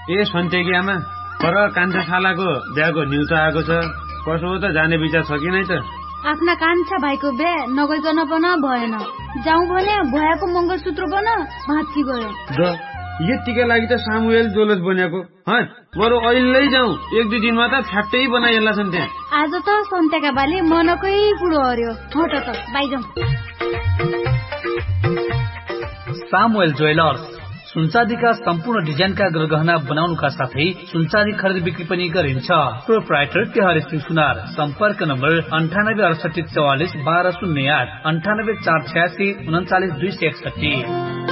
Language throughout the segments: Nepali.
ए सन्तेकी आमा, पर कान्छा शालाको बिहाको न्युज आएको छ। कसो हो त, जाने विचार छ कि नै त? आफ्ना कान्छा भाइको बिहा नगइकन पनि भएन। जाउँ भने भयाको मङ्गलसूत्र बन भाँच्ची गयो। यतिका लागि त सामुएल जोलस बनेको। बरु अहिले जाउँ, 1-2 दिनमा त फ्याट्टै बनाइएला छन् त्यहाँ। आज त सन्तेका बाले मनकै पुरो हर्यो। हट त बाइजाउँ। सामुएल ज्वेलर्स सुनचाँदीका सम्पूर्ण डिजाइनका गहना बनाउनुका साथै सुनचाँदी खरिद बिक्री पनि गरिन्छ। प्रोप्राइटर केहरी सिंह सुनार। सम्पर्क नम्बर 986844 1208 98486 39261।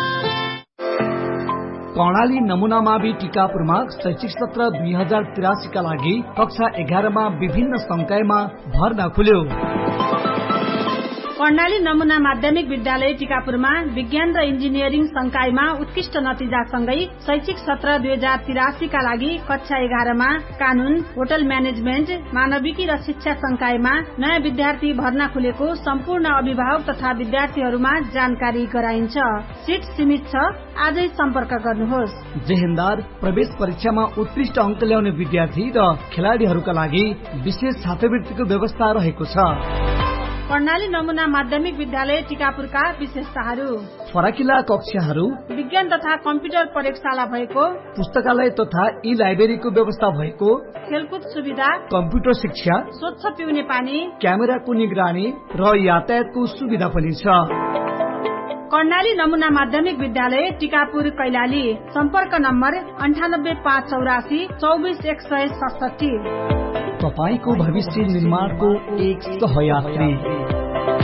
कर्णाली नमुना मावि टिकापुरमा शैक्षिक सत्र 2083 का लागि कक्षा 11 मा विभिन्न संकायमा भर्ना खुल्यो। कर्णाली नमुना माध्यमिक विद्यालय टिकापुरमा विज्ञान र इन्जिनियरिङ संकायमा उत्कृष्ट नतिजासँगै शैक्षिक सत्र 2083 का लागि कक्षा 11 मा कानून, होटल म्यानेजमेन्ट, मानविकी र शिक्षा संकायमा नयाँ विद्यार्थी भर्ना खुलेको सम्पूर्ण अभिभावक तथा विद्यार्थीहरूमा जानकारी गराइन्छ। सिट सीमित छ, आजै सम्पर्क गर्नुहोस्। जेहेन्दार प्रवेश परीक्षामा उत्कृष्ट अंक ल्याउने विद्यार्थी र खेलाडीहरूका लागि विशेष छात्रवृत्तिको व्यवस्था रहेको छ। कर्णाली नमुना माध्यमिक विद्यालय टिकापुरका विशेषताहरू: फराकिला कक्षाहरू, विज्ञान तथा कम्प्युटर प्रयोगशाला भएको, पुस्तकालय तथा ई लाइब्रेरीको व्यवस्था भएको, खेलकुद सुविधा, कम्प्युटर शिक्षा, स्वच्छ पिउने पानी, क्यामेराको निगरानी र यातायातको सुविधा पनि छ। कर्णाली नमुना माध्यमिक विद्यालय टिकापुर कैलाली। सम्पर्क नम्बर 98584 24167। तपाईको भविष्य निर्माणको एक सहयात्री।